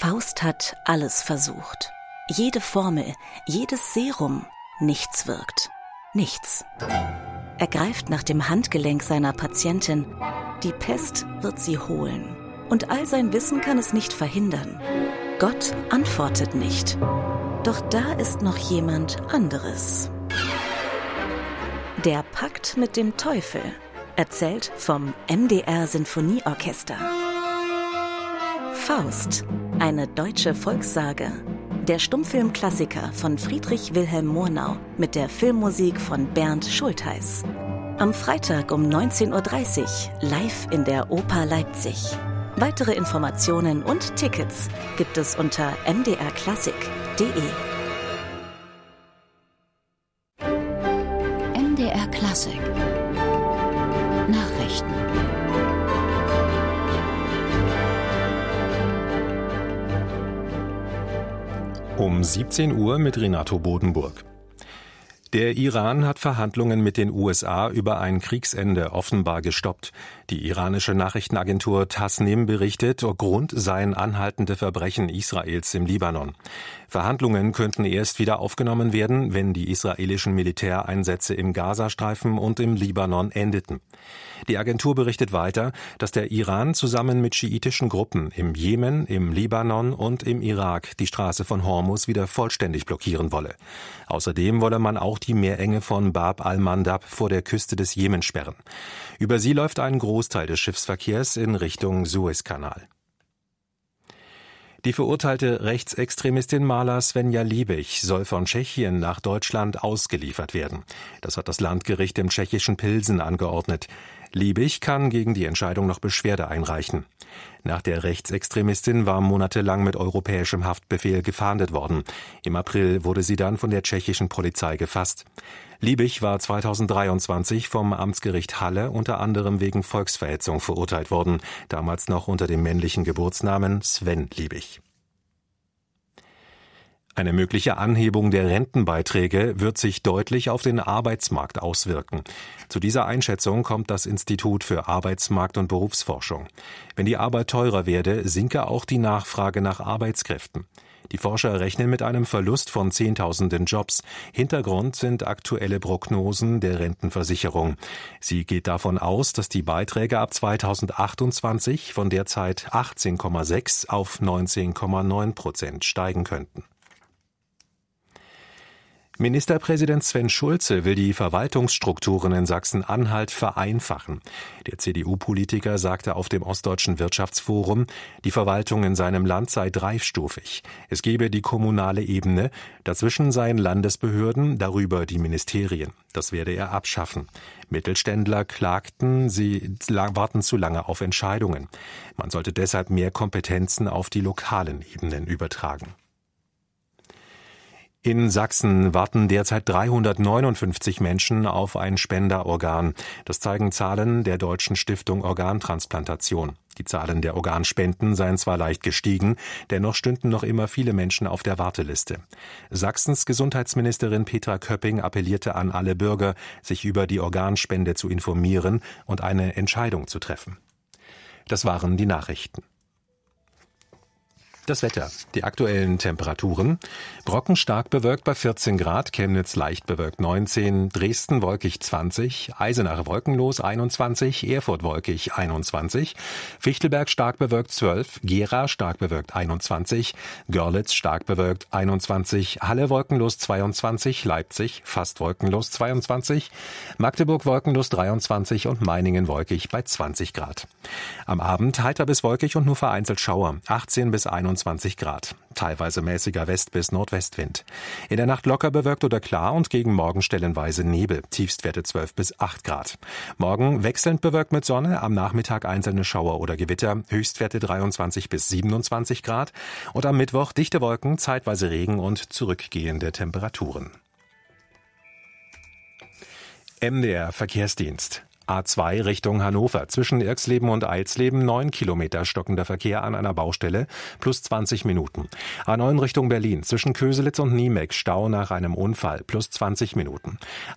Faust hat alles versucht. Jede Formel, jedes Serum, nichts wirkt. Nichts. Er greift nach dem Handgelenk seiner Patientin. Die Pest wird sie holen. Und all sein Wissen kann es nicht verhindern. Gott antwortet nicht. Doch da ist noch jemand anderes. Der Pakt mit dem Teufel. Erzählt vom MDR Sinfonieorchester. Faust, eine deutsche Volkssage. Der Stummfilmklassiker von Friedrich Wilhelm Murnau mit der Filmmusik von Bernd Schultheiß. Am Freitag um 19:30 Uhr live in der Oper Leipzig. Weitere Informationen und Tickets gibt es unter mdrklassik.de. MDR Klassik Nachrichten. Um 17 Uhr mit Renato Bodenburg. Der Iran hat Verhandlungen mit den USA über ein Kriegsende offenbar gestoppt. Die iranische Nachrichtenagentur Tasnim berichtet, Grund seien anhaltende Verbrechen Israels im Libanon. Verhandlungen könnten erst wieder aufgenommen werden, wenn die israelischen Militäreinsätze im Gazastreifen und im Libanon endeten. Die Agentur berichtet weiter, dass der Iran zusammen mit schiitischen Gruppen im Jemen, im Libanon und im Irak die Straße von Hormuz wieder vollständig blockieren wolle. Außerdem wolle man auch die Meerenge von Bab al-Mandab vor der Küste des Jemen sperren. Über sie läuft ein Großteil des Schiffsverkehrs in Richtung Suezkanal. Die verurteilte Rechtsextremistin Maler Svenja Liebig soll von Tschechien nach Deutschland ausgeliefert werden. Das hat das Landgericht im tschechischen Pilsen angeordnet. Liebig kann gegen die Entscheidung noch Beschwerde einreichen. Nach der Rechtsextremistin war monatelang mit europäischem Haftbefehl gefahndet worden. Im April wurde sie dann von der tschechischen Polizei gefasst. Liebig war 2023 vom Amtsgericht Halle unter anderem wegen Volksverhetzung verurteilt worden, damals noch unter dem männlichen Geburtsnamen Sven Liebig. Eine mögliche Anhebung der Rentenbeiträge wird sich deutlich auf den Arbeitsmarkt auswirken. Zu dieser Einschätzung kommt das Institut für Arbeitsmarkt- und Berufsforschung. Wenn die Arbeit teurer werde, sinke auch die Nachfrage nach Arbeitskräften. Die Forscher rechnen mit einem Verlust von Zehntausenden Jobs. Hintergrund sind aktuelle Prognosen der Rentenversicherung. Sie geht davon aus, dass die Beiträge ab 2028 von derzeit 18,6 auf 19,9% steigen könnten. Ministerpräsident Sven Schulze will die Verwaltungsstrukturen in Sachsen-Anhalt vereinfachen. Der CDU-Politiker sagte auf dem Ostdeutschen Wirtschaftsforum, die Verwaltung in seinem Land sei dreistufig. Es gebe die kommunale Ebene, dazwischen seien Landesbehörden, darüber die Ministerien. Das werde er abschaffen. Mittelständler klagten, sie warten zu lange auf Entscheidungen. Man sollte deshalb mehr Kompetenzen auf die lokalen Ebenen übertragen. In Sachsen warten derzeit 359 Menschen auf ein Spenderorgan. Das zeigen Zahlen der Deutschen Stiftung Organtransplantation. Die Zahlen der Organspenden seien zwar leicht gestiegen, dennoch stünden noch immer viele Menschen auf der Warteliste. Sachsens Gesundheitsministerin Petra Köpping appellierte an alle Bürger, sich über die Organspende zu informieren und eine Entscheidung zu treffen. Das waren die Nachrichten. Das Wetter. Die aktuellen Temperaturen. Brocken stark bewölkt bei 14 Grad, Chemnitz leicht bewölkt 19, Dresden wolkig 20, Eisenach wolkenlos 21, Erfurt wolkig 21, Fichtelberg stark bewölkt 12, Gera stark bewölkt 21, Görlitz stark bewölkt 21, Halle wolkenlos 22, Leipzig fast wolkenlos 22, Magdeburg wolkenlos 23 und Meiningen wolkig bei 20 Grad. Am Abend heiter bis wolkig und nur vereinzelt Schauer, 18 bis 21 Grad. Teilweise mäßiger West- bis Nordwestwind. In der Nacht locker bewölkt oder klar und gegen Morgen stellenweise Nebel. Tiefstwerte 12 bis 8 Grad. Morgen wechselnd bewölkt mit Sonne, am Nachmittag einzelne Schauer oder Gewitter. Höchstwerte 23 bis 27 Grad. Und am Mittwoch dichte Wolken, zeitweise Regen und zurückgehende Temperaturen. MDR Verkehrsdienst. A2 Richtung Hannover. Zwischen Irxleben und Eilsleben 9 Kilometer stockender Verkehr an einer Baustelle plus 20 Minuten. A9 Richtung Berlin. Zwischen Köselitz und Niemeck Stau nach einem Unfall plus 20 Minuten.